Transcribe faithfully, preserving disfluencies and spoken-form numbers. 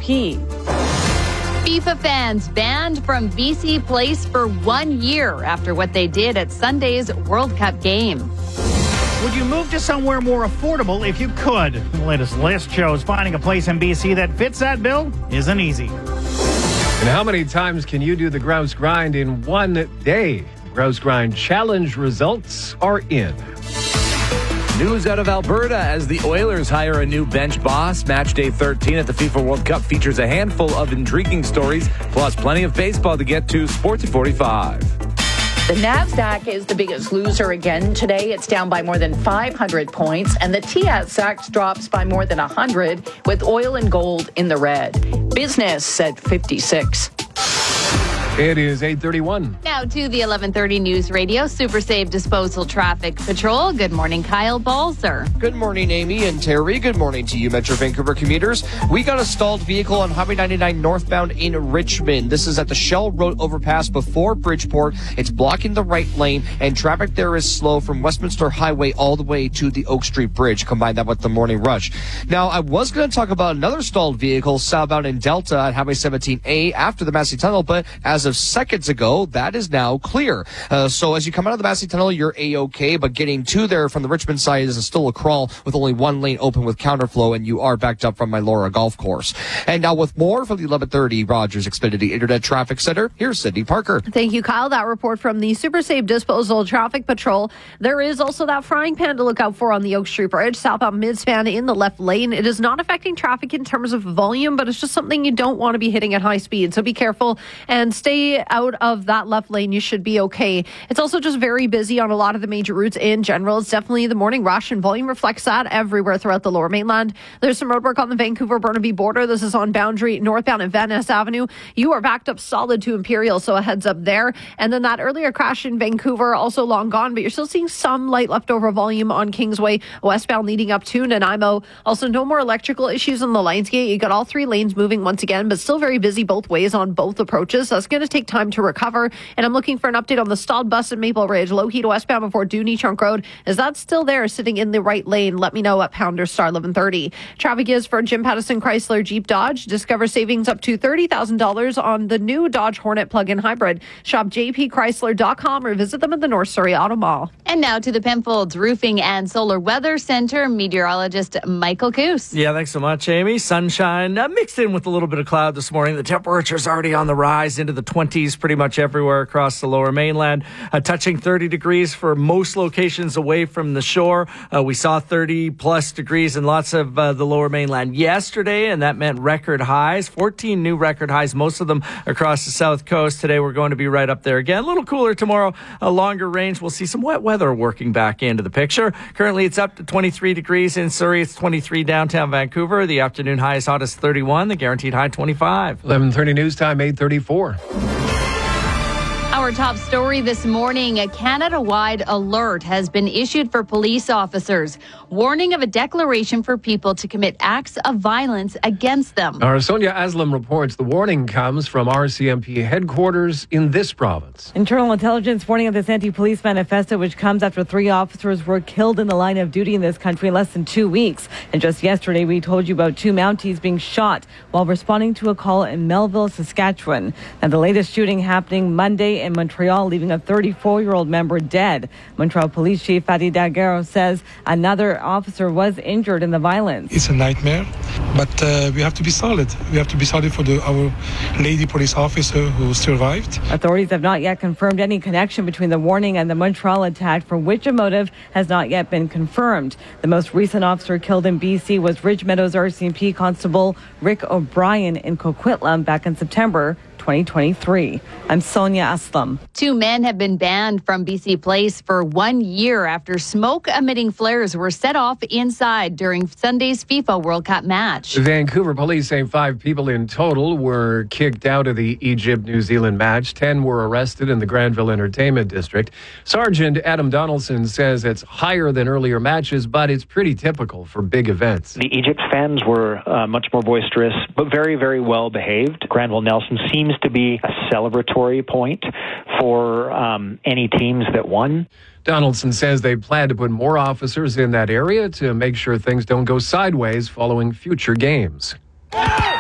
P. FIFA fans banned from B C Place for one year after what they did at Sunday's World Cup game. Would you move to somewhere more affordable if you could? The latest list shows finding a place in B C that fits that bill isn't easy. And how many times can you do the Grouse Grind in one day? Grouse Grind Challenge results are in. News out of Alberta as the Oilers hire a new bench boss. Match day thirteen at the FIFA World Cup features a handful of intriguing stories, plus plenty of baseball to get to. Sports at forty-five. The NASDAQ is the biggest loser again today. It's down by more than five hundred points, and the T S X drops by more than one hundred, with oil and gold in the red. Business at fifty-six. It is eight thirty-one. Now to the eleven thirty News Radio Super Safe Disposal Traffic Patrol. Good morning, Kyle Balzer. Good morning, Amy and Terry. Good morning to you, Metro Vancouver commuters. We got a stalled vehicle on Highway ninety-nine northbound in Richmond. This is at the Shell Road overpass before Bridgeport. It's blocking the right lane, and traffic there is slow from Westminster Highway all the way to the Oak Street Bridge. Combine that with the morning rush. Now, I was going to talk about another stalled vehicle southbound in Delta at Highway seventeen A after the Massey Tunnel, but as of seconds ago, that is now clear. Uh, so as you come out of the Massey Tunnel, you're A-okay, but getting to there from the Richmond side is still a crawl with only one lane open with counterflow, and you are backed up from my Laura Golf Course. And now with more from the eleven thirty Rogers Xfinity Internet Traffic Center, here's Sydney Parker. Thank you, Kyle. That report from the Super Safe Disposal Traffic Patrol. There is also that frying pan to look out for on the Oak Street Bridge, southbound midspan in the left lane. It is not affecting traffic in terms of volume, but it's just something you don't want to be hitting at high speed. So be careful and stay out of that left lane. You should be okay. It's also just very busy on a lot of the major routes in general. It's definitely the morning rush, and volume reflects that everywhere throughout the Lower Mainland. There's some roadwork on the Vancouver-Burnaby border. This is on Boundary, northbound at Van Ness Avenue. You are backed up solid to Imperial, so a heads up there. And then that earlier crash in Vancouver, also long gone, but you're still seeing some light leftover volume on Kingsway, westbound leading up to Nanaimo. Also, no more electrical issues on the Lionsgate. You got all three lanes moving once again, but still very busy both ways on both approaches. So it's going to take time to recover. And I'm looking for an update on the stalled bus at Maple Ridge, low heat westbound before Dooney Trunk Road. Is that still there, sitting in the right lane? Let me know at pounder star eleven thirty. Traffic is for Jim Pattison Chrysler Jeep Dodge. Discover savings up to thirty thousand dollars on the new Dodge Hornet plug-in hybrid. Shop j p chrysler dot com or visit them at the North Surrey Auto Mall. And now to the Penfolds Roofing and Solar Weather Center, meteorologist Michael Coos. Yeah, thanks so much, Amy. Sunshine uh, mixed in with a little bit of cloud this morning. The temperature's already on the rise into the twenties pretty much everywhere across the Lower Mainland, uh, touching thirty degrees for most locations away from the shore. Uh, we saw thirty plus degrees in lots of uh, the Lower Mainland yesterday, and that meant record highs, fourteen new record highs, most of them across the South Coast. Today we're going to be right up there again. A little cooler tomorrow, a longer range. We'll see some wet weather working back into the picture. Currently it's up to twenty-three degrees in Surrey. It's twenty-three downtown Vancouver. The afternoon high is hot as thirty-one. The guaranteed high twenty-five. eleven thirty news time, eight thirty-four. Our top story this morning, a Canada-wide alert has been issued for police officers, warning of a declaration for people to commit acts of violence against them. Our Sonia Aslam reports the warning comes from R C M P headquarters in this province. Internal intelligence warning of this anti-police manifesto, which comes after three officers were killed in the line of duty in this country in less than two weeks. And just yesterday, we told you about two Mounties being shot while responding to a call in Melville, Saskatchewan. And the latest shooting happening Monday in Montreal, leaving a thirty-four-year-old member dead. Montreal Police Chief Fadi Daguerre says another officer was injured in the violence. It's a nightmare, but uh, we have to be solid. We have to be solid for the, our lady police officer who survived. Authorities have not yet confirmed any connection between the warning and the Montreal attack, for which a motive has not yet been confirmed. The most recent officer killed in B C was Ridge Meadows R C M P Constable Rick O'Brien in Coquitlam back in September twenty twenty-three. I'm Sonia Aslam. Two men have been banned from B C Place for one year after smoke-emitting flares were set off inside during Sunday's FIFA World Cup match. Vancouver police say five people in total were kicked out of the Egypt-New Zealand match. Ten were arrested in the Granville Entertainment District. Sergeant Adam Donaldson says it's higher than earlier matches, but it's pretty typical for big events. The Egypt fans were uh, much more boisterous, but very, very well behaved. Granville Nelson seems to be a celebratory point for um, any teams that won. Donaldson says they plan to put more officers in that area to make sure things don't go sideways following future games.